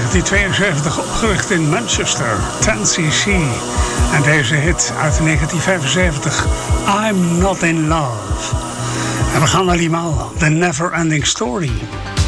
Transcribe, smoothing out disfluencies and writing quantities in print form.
1972 opgericht in Manchester, 10cc. En deze hit uit 1975, I'm Not In Love. En we gaan naar die maal, The Never Ending Story.